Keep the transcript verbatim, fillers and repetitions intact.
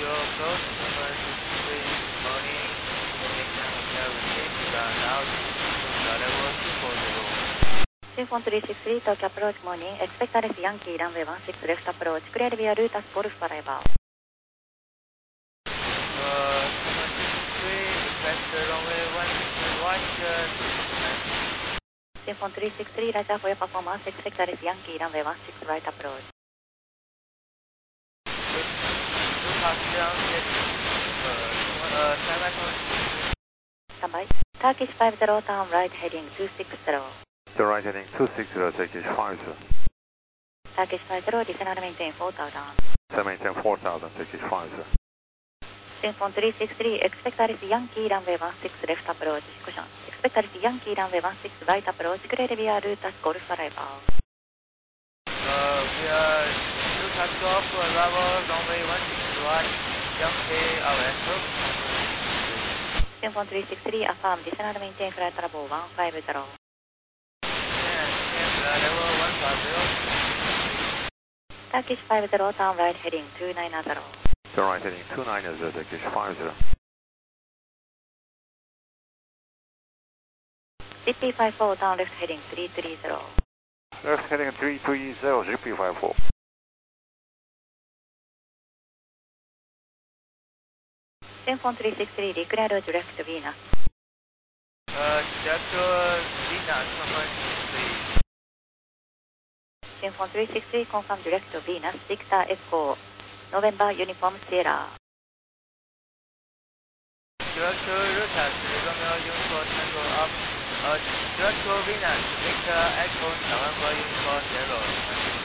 approach number sixty-three, good morning. Information hotel received are now to level two forty. Synfon three six three, Tokyo approach morning. Expect R S Yankee runway one six left approach. Clear via route as Golf arrival. Uh, Synfon three six three, request runway one six right. Synfon three six three, Roger for your performance. Expect R S Yankee runway one six right approach. Standby. Turkish five zero, turn right heading two six zero. The right heading two six zero, Turkish five zero. Turkish five zero, descend and maintain four thousand. Descend maintain four thousand, Turkish five zero. Synfon three six three, expect R S Yankee runway one six left approach. Caution. Expect R S Yankee runway one six right approach. Clear via route as Golf arrival. Uh, we are two task off, arrival, runway one six right, Yankee, R S O. Synfon three six three, affirm, descend and maintain flight level one five zero. Yeah, yeah, level one five zero. Turkish five zero, turn right heading two nine zero. The right heading two nine zero, Turkish five zero. G P five four, turn left heading three three zero. Left heading three three zero, G P five four. Synfon three six three, declare direct Venus. Uh, Director Venus, number three. Synfon three six three, confirm direct Venus, Victor Echo, November Uniform Sierra. Director Rutas, Romeo Uniform Tango up. Uh, Director Venus, Victor Echo, November Uniform Zero.